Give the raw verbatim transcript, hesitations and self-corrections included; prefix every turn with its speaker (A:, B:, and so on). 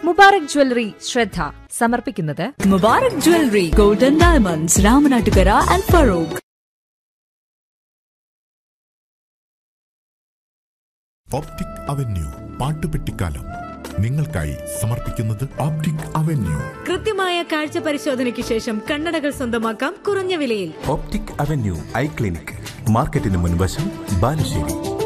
A: Mubarak jewellery ശ്രദ്ധ സമർപ്പിക്കുന്നത്
B: Mubarak jewellery golden diamonds Ramanattukara and Farooq.
C: Optic avenue പാട്ടുപെട്ടിക്കാലം നിങ്ങൾക്കായി സമർപ്പിക്കുന്നത് ഓപ്റ്റിക് അവന്യൂ.
D: കൃത്യമായ കാഴ്ച പരിശോധനയ്ക്ക് ശേഷം കണ്ണടകൾ സ്വന്തമാക്കാം കുറഞ്ഞ വിലയിൽ.
E: ഓപ്റ്റിക് അവന്യൂ ഐ ക്ലിനിക്, മാർക്കറ്റിന് മുൻവശം, ബാലുശ്ശേരി.